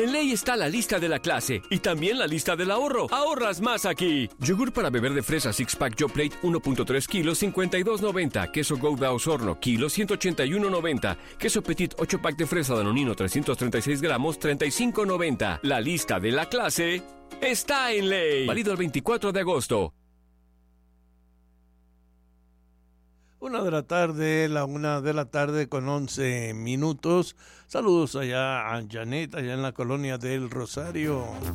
En Ley está la lista de la clase y también la lista del ahorro. ¡Ahorras más aquí! Yogur para beber de fresa Six Pack Joe Plate 1.3 kilos, $52.90. Queso Gouda Osorno, kilo, $181.90. Queso Petit 8 pack de fresa Danonino 336 gramos, $35.90. La lista de la clase está en Ley. Válido el 24 de agosto. 1:00 con 11 minutos. Saludos allá a Janet, allá en la colonia del Rosario.